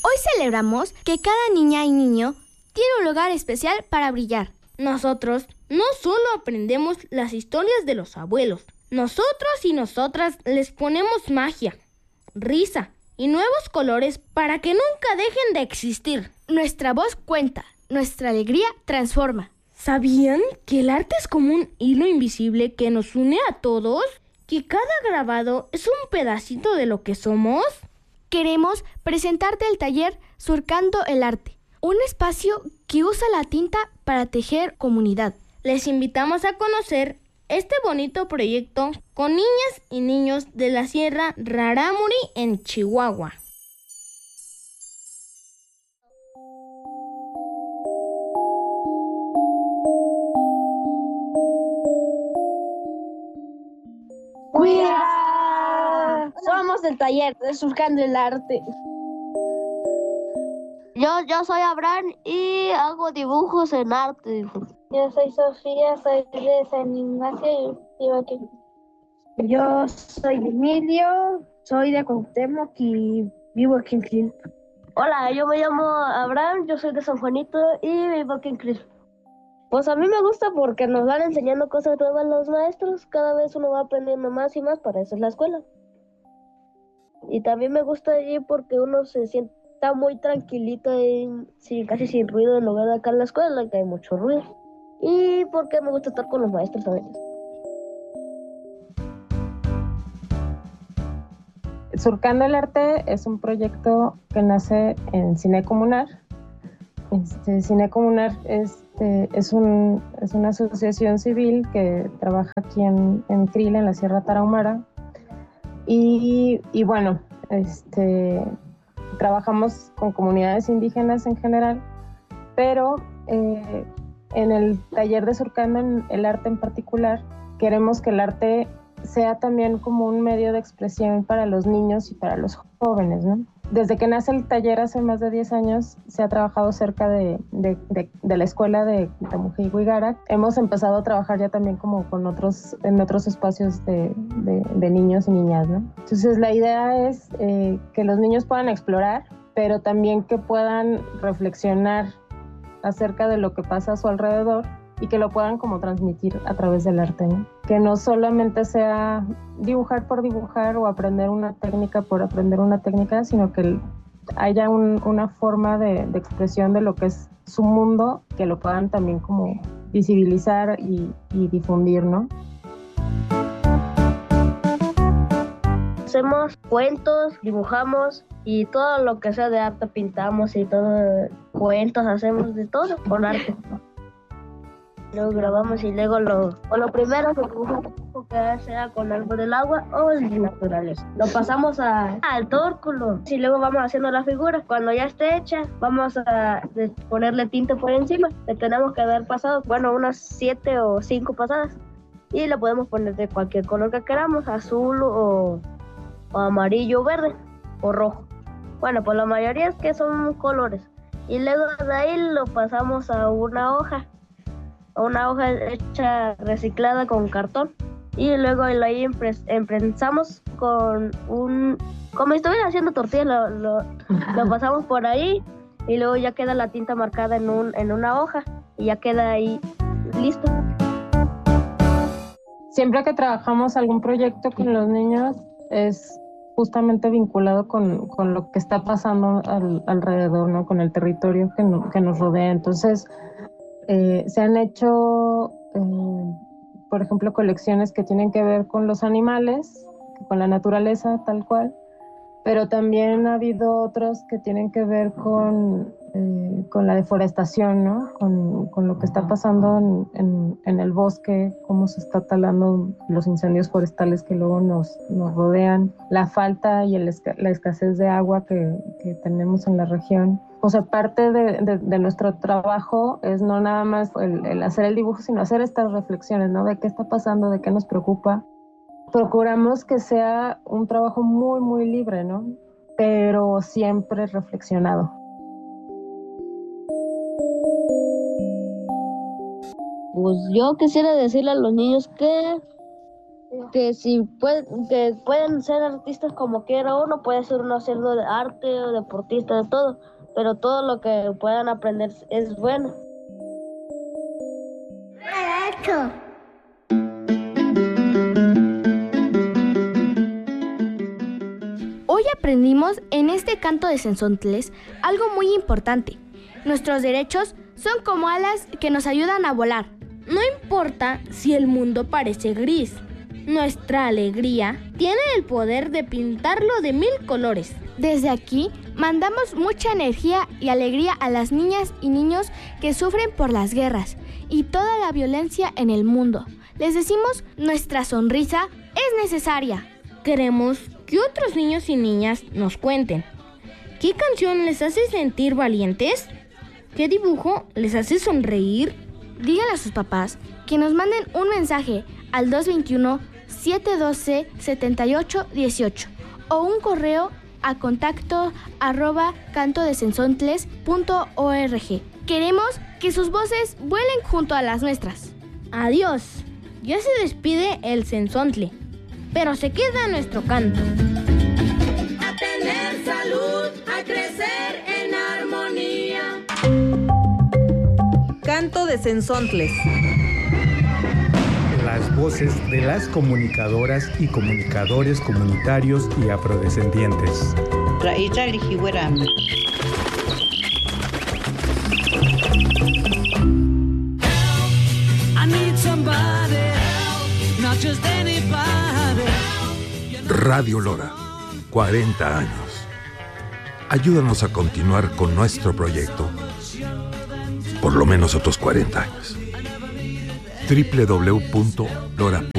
Hoy celebramos que cada niña y niño tiene un lugar especial para brillar. Nosotros no solo aprendemos las historias de los abuelos, nosotros y nosotras les ponemos magia, risa y nuevos colores para que nunca dejen de existir. Nuestra voz cuenta, nuestra alegría transforma. ¿Sabían que el arte es como un hilo invisible que nos une a todos? ¿Que cada grabado es un pedacito de lo que somos? Queremos presentarte el taller Surcando el Arte, un espacio que usa la tinta para tejer comunidad. Les invitamos a conocer este bonito proyecto con niñas y niños de la Sierra Rarámuri en Chihuahua. ¡Cuida! Somos del taller de Surcando el Arte. Yo soy Abraham y hago dibujos en arte. Yo soy Sofía, soy de San Ignacio y vivo aquí. Yo soy Emilio, soy de Cuauhtémoc y vivo aquí en Clip. Hola, yo me llamo Abraham, yo soy de San Juanito y vivo aquí en Clip. Pues a mí me gusta porque nos van enseñando cosas nuevas los maestros. Cada vez uno va aprendiendo más y más, para eso es la escuela. Y también me gusta allí porque uno se sienta muy tranquilito y casi sin ruido, en lugar de acá en la escuela, que hay mucho ruido. Y porque me gusta estar con los maestros a veces. Surcando el Arte es un proyecto que nace en Cine Comunar. Cine Comunar es una asociación civil que trabaja aquí en Cril, en la Sierra Tarahumara. Y bueno, trabajamos con comunidades indígenas en general, pero en el taller de Surcando el Arte en particular, queremos que el arte sea también como un medio de expresión para los niños y para los jóvenes, ¿no? Desde que nace el taller hace más de 10 años, se ha trabajado cerca de la escuela de Tamujihuigara. Hemos empezado a trabajar ya también como en otros espacios de niños y niñas, ¿no? Entonces la idea es que los niños puedan explorar, pero también que puedan reflexionar acerca de lo que pasa a su alrededor y que lo puedan como transmitir a través del arte, ¿no? Que no solamente sea dibujar por dibujar o aprender una técnica por aprender una técnica, sino que haya una forma de expresión de lo que es su mundo, que lo puedan también como visibilizar y difundir, ¿no? Hacemos cuentos, dibujamos y todo lo que sea de arte, pintamos y todo, cuentos, hacemos de todo con arte. Luego grabamos y luego lo primero que dibujamos que sea con algo del agua o de naturaleza. Lo pasamos al tórculo y luego vamos haciendo la figura. Cuando ya esté hecha, vamos a ponerle tinta por encima. Le tenemos que haber pasado, unas 7 o 5 pasadas. Y le podemos poner de cualquier color que queramos, azul o amarillo, verde o rojo. Pues la mayoría es que son colores. Y luego de ahí lo pasamos a una hoja hecha reciclada con cartón. Y luego ahí imprensamos como si estuvieran haciendo tortillas, lo pasamos por ahí y luego ya queda la tinta marcada en una hoja y ya queda ahí listo. Siempre que trabajamos algún proyecto con los niños es justamente vinculado con lo que está pasando alrededor, ¿no? Con el territorio que nos rodea. Entonces, se han hecho, por ejemplo, colecciones que tienen que ver con los animales, con la naturaleza tal cual, pero también ha habido otros que tienen que ver con la deforestación, ¿no? Con lo que está pasando en el bosque, cómo se está talando los incendios forestales que luego nos rodean, la falta y la escasez de agua que tenemos en la región. O sea, parte de nuestro trabajo es no nada más el hacer el dibujo, sino hacer estas reflexiones, ¿no? De qué está pasando, de qué nos preocupa. Procuramos que sea un trabajo muy, muy libre, ¿no? Pero siempre reflexionado. Pues yo quisiera decirle a los niños que que que pueden ser artistas como quiera uno, puede ser uno haciendo de arte o deportista, de todo, pero todo lo que puedan aprender es bueno. Hoy aprendimos en este canto de Cenzontles algo muy importante. Nuestros derechos son como alas que nos ayudan a volar. No importa si el mundo parece gris, nuestra alegría tiene el poder de pintarlo de 1000 colores. Desde aquí, mandamos mucha energía y alegría a las niñas y niños que sufren por las guerras y toda la violencia en el mundo. Les decimos, nuestra sonrisa es necesaria. Queremos que otros niños y niñas nos cuenten. ¿Qué canción les hace sentir valientes? ¿Qué dibujo les hace sonreír? Díganle a sus papás que nos manden un mensaje al 221-712-7818 o un correo a contacto@cantodecenzontles.org. Queremos que sus voces vuelen junto a las nuestras. Adiós. Ya se despide el cenzontle, pero se queda nuestro canto. A tener salud, a crecer en armonía. Canto de Cenzontles. Las voces de las comunicadoras y comunicadores comunitarios y afrodescendientes. Radio Lora, 40 años. Ayúdanos a continuar con nuestro proyecto. Por lo menos otros 40 años. www.lora.org